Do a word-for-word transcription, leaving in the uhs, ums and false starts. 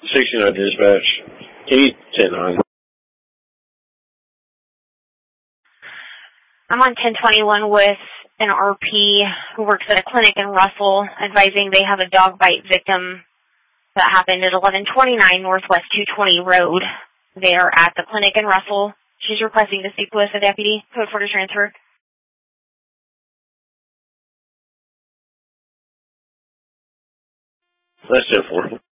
sixty-nine dispatch. Can you ten nine? I'm on ten twenty-one with an R P who works at a clinic in Russell, advising they have a dog bite victim that happened at eleven twenty-nine Northwest two twenty Road. They are at the clinic in Russell. She's requesting to speak with a deputy. Code for to transfer. That's ten four.